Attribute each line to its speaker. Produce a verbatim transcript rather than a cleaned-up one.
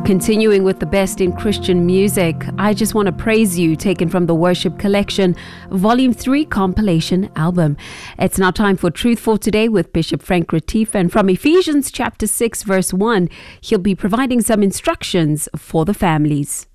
Speaker 1: Continuing with the best in Christian music, I Just Want to Praise You, taken from the Worship Collection, Volume three compilation album. It's now time for Truth for Today with Bishop Frank Retief, and from Ephesians chapter six verse one, he'll be providing some instructions for the families.